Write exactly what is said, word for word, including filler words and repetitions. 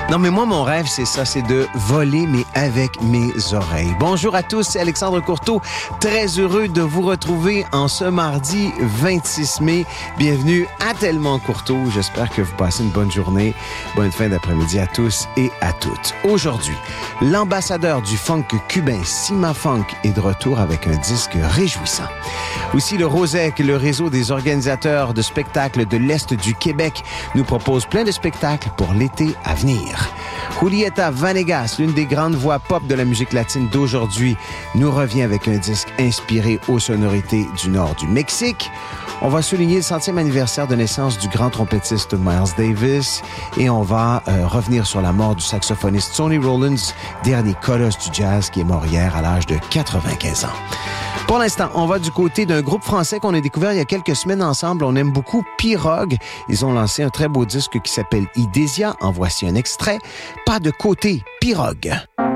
Non, mais moi, mon rêve, c'est ça, c'est de voler, mais avec mes oreilles. Bonjour à tous, c'est Alexandre Courteau. Très heureux de vous retrouver en ce mardi vingt-six mai. Bienvenue à Tellement Courteau. J'espère que vous passez une bonne journée. Bonne fin d'après-midi à tous et à toutes. Aujourd'hui, l'ambassadeur du funk cubain, Cima Funk, est de retour avec un disque réjouissant. Aussi, le Rosec, le réseau des organisateurs de spectacles de l'Est du Québec, nous propose plein de spectacles pour l'été à venir. Julieta Venegas, l'une des grandes voix pop de la musique latine d'aujourd'hui, nous revient avec un disque inspiré aux sonorités du nord du Mexique. On va souligner le centième anniversaire de naissance du grand trompettiste Miles Davis et on va euh, revenir sur la mort du saxophoniste Sonny Rollins, dernier colosse du jazz qui est mort hier à l'âge de quatre-vingt-quinze ans. Pour l'instant, on va du côté d'un groupe français qu'on a découvert il y a quelques semaines ensemble. On aime beaucoup Pirogue. Ils ont lancé un très beau disque qui s'appelle Idésia. En voici un extrait. Pas de côté, Pirogue.